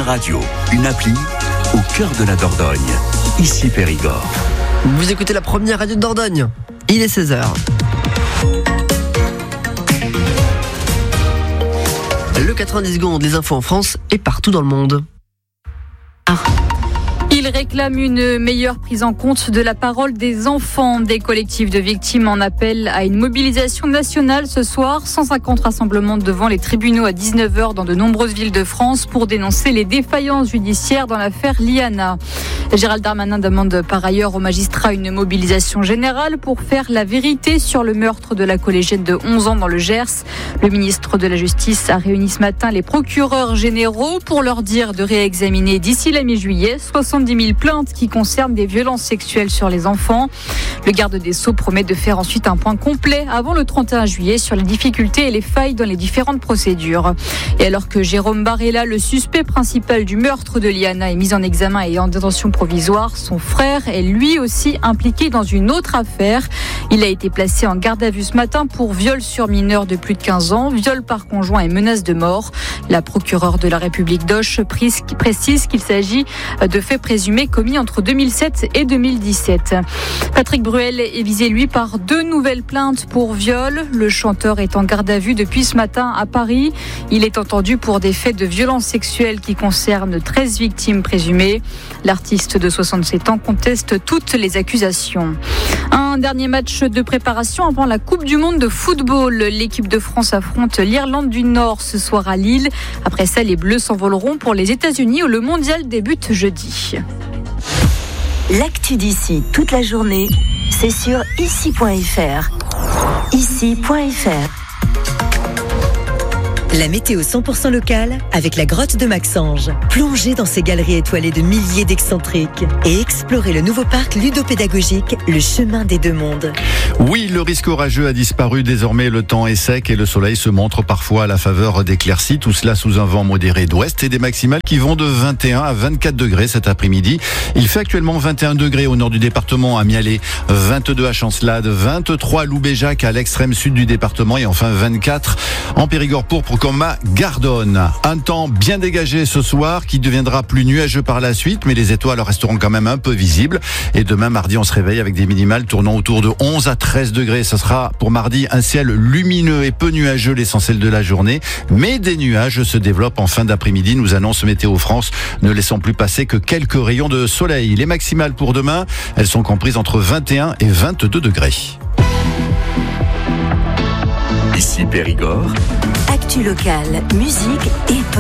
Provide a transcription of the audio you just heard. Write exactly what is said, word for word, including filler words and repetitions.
radio, une appli au cœur de la Dordogne. Ici Périgord. Vous écoutez la première radio de Dordogne. Il est seize heures. Le quatre-vingt-dix secondes, les infos en France et partout dans le monde. Ah. Il réclame une meilleure prise en compte de la parole des enfants. Des collectifs de victimes en appellent à une mobilisation nationale ce soir. cent cinquante rassemblements devant les tribunaux à dix-neuf heures dans de nombreuses villes de France pour dénoncer les défaillances judiciaires dans l'affaire Liana. Gérald Darmanin demande par ailleurs aux magistrats une mobilisation générale pour faire la vérité sur le meurtre de la collégienne de onze ans dans le Gers. Le ministre de la Justice a réuni ce matin les procureurs généraux pour leur dire de réexaminer d'ici la mi-juillet soixante-dix mille plaintes qui concernent des violences sexuelles sur les enfants. Le garde des Sceaux promet de faire ensuite un point complet avant le trente et un juillet sur les difficultés et les failles dans les différentes procédures. Et alors que Jérôme Barella, le suspect principal du meurtre de Liana, est mis en examen et en détention provisoire, son frère est lui aussi impliqué dans une autre affaire. Il a été placé en garde à vue ce matin pour viol sur mineur de plus de quinze ans, viol par conjoint et menace de mort. La procureure de la République d'Auch précise qu'il s'agit de faits présumés commis entre deux mille sept et deux mille dix-sept. Patrick Bruel est visé, lui, par deux nouvelles plaintes pour viol. Le chanteur est en garde à vue depuis ce matin à Paris. Il est entendu pour des faits de violences sexuelles qui concernent treize victimes présumées. L'artiste de soixante-sept ans conteste toutes les accusations. Un dernier match de préparation avant la Coupe du Monde de football. L'équipe de France affronte l'Irlande du Nord ce soir à Lille. Après ça, les Bleus s'envoleront pour les États-Unis où le mondial débute jeudi. L'actu d'ici toute la journée, c'est sur ici point f r. ici point f r. La météo cent pour cent locale avec la grotte de Maxange. Plongez dans ces galeries étoilées de milliers d'excentriques et explorez le nouveau parc ludopédagogique, le chemin des deux mondes. Oui, le risque orageux a disparu. Désormais, le temps est sec et le soleil se montre parfois à la faveur d'éclaircies. Tout cela sous un vent modéré d'ouest et des maximales qui vont de vingt et un à vingt-quatre degrés cet après-midi. Il fait actuellement vingt et un degrés au nord du département à Mialet, vingt-deux à Chancelade, vingt-trois à Loubéjac à l'extrême sud du département et enfin vingt-quatre en Périgord-Pourpre comme à Gardonne. Un temps bien dégagé ce soir qui deviendra plus nuageux par la suite, mais les étoiles resteront quand même un peu visibles. Et demain, mardi, on se réveille avec des minimales tournant autour de onze à treize degrés. Ce sera pour mardi un ciel lumineux et peu nuageux l'essentiel de la journée, mais des nuages se développent en fin d'après-midi, nous annonce Météo France, ne laissant plus passer que quelques rayons de soleil. Les maximales pour demain, elles sont comprises entre vingt et un et vingt-deux degrés. Ici Périgord. Actu locale, musique et